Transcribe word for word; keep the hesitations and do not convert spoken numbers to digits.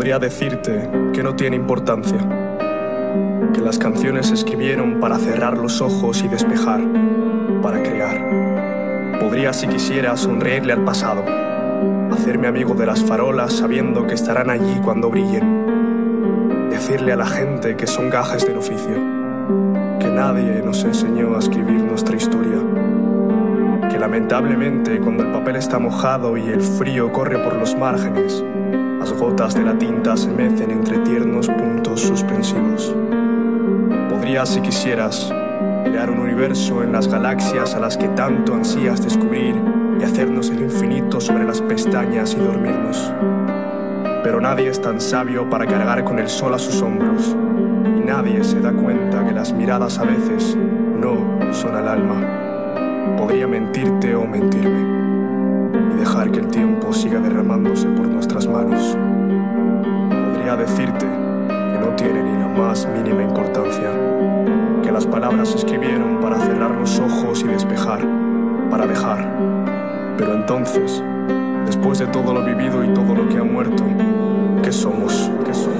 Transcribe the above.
Podría decirte que no tiene importancia, que las canciones se escribieron para cerrar los ojos y despejar, para crear. Podría, si quisiera, sonreírle al pasado, hacerme amigo de las farolas sabiendo que estarán allí cuando brillen, decirle a la gente que son gajes del oficio, que nadie nos enseñó a escribir nuestra historia, que lamentablemente cuando el papel está mojado y el frío corre por los márgenes, las gotas de la tinta se mecen entre tiernos puntos suspensivos. Podrías, si quisieras, crear un universo en las galaxias a las que tanto ansías descubrir y hacernos el infinito sobre las pestañas y dormirnos. Pero nadie es tan sabio para cargar con el sol a sus hombros, y nadie se da cuenta que las miradas a veces no son al alma. Podría mentirte o mentirme y dejar que el tiempo siga derramándose por nuestras manos. Podría decirte que no tiene ni la más mínima importancia, que las palabras se escribieron para cerrar los ojos y despejar, para dejar. Pero entonces, después de todo lo vivido y todo lo que ha muerto, ¿qué somos? ¿Qué somos?